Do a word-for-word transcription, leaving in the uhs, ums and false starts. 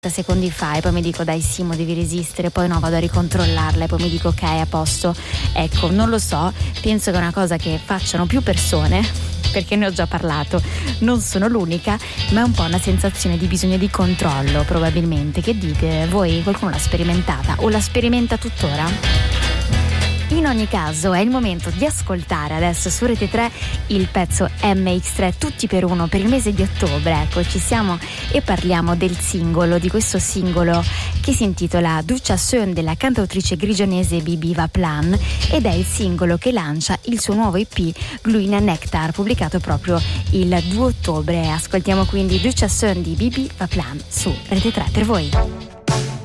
secondi fa e poi mi dico dai Simo devi resistere, poi no vado a ricontrollarla e poi mi dico ok a posto. Ecco, non lo so, penso che è una cosa che facciano più persone, perché ne ho già parlato, non sono l'unica, ma è un po' una sensazione di bisogno di controllo probabilmente. Che dite? Voi qualcuno l'ha sperimentata o la sperimenta tuttora? In ogni caso è il momento di ascoltare adesso su Rete tre il pezzo M X tre tutti per uno per il mese di ottobre. Ecco, ci siamo e parliamo del singolo, di questo singolo che si intitola Ducha Sön della cantautrice grigionese Bibi Vaplan ed è il singolo che lancia il suo nuovo E P Gluina Nectar, pubblicato proprio il due ottobre. Ascoltiamo quindi Ducha Sön di Bibi Vaplan su Rete tre per voi.